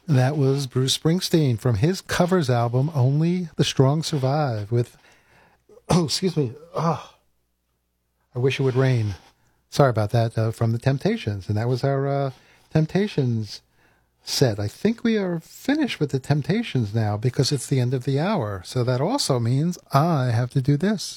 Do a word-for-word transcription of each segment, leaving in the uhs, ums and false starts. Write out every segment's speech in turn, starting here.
That was Bruce Springsteen from his covers album, Only the Strong Survive, with, oh, excuse me, oh, I Wish It Would Rain. Sorry about that, uh, from the Temptations. And that was our uh, Temptations set. I think we are finished with the Temptations now because it's the end of the hour. So that also means I have to do this.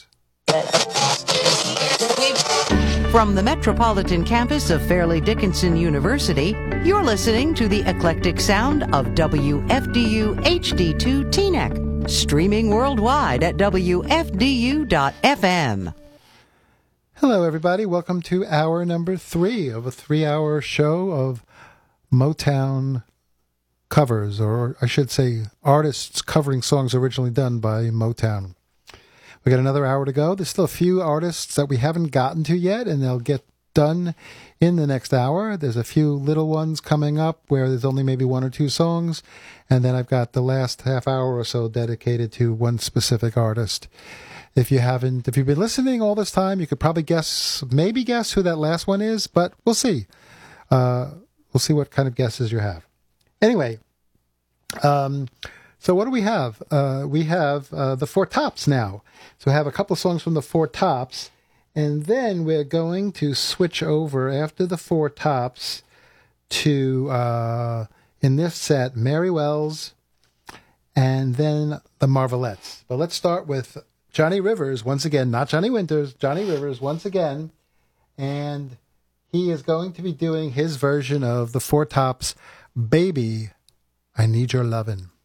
From the Metropolitan Campus of Fairleigh Dickinson University, you're listening to the eclectic sound of W F D U H D two Teaneck, streaming worldwide at W F D U dot F M. Hello, everybody. Welcome to hour number three of a three-hour show of Motown covers, or I should say artists covering songs originally done by Motown. We got another hour to go. There's still a few artists that we haven't gotten to yet, and they'll get done in the next hour. There's a few little ones coming up where there's only maybe one or two songs, and then I've got the last half hour or so dedicated to one specific artist. If you haven't, if you've been listening all this time, you could probably guess, maybe guess who that last one is, but we'll see. Uh, we'll see what kind of guesses you have. Anyway, um, so what do we have? Uh, we have uh, the Four Tops now. So we have a couple of songs from the Four Tops, and then we're going to switch over after the Four Tops to, uh, in this set, Mary Wells, and then the Marvelettes. But let's start with Johnny Rivers, once again, not Johnny Winters, Johnny Rivers, once again, and he is going to be doing his version of the Four Tops' Baby, I Need Your Lovin'.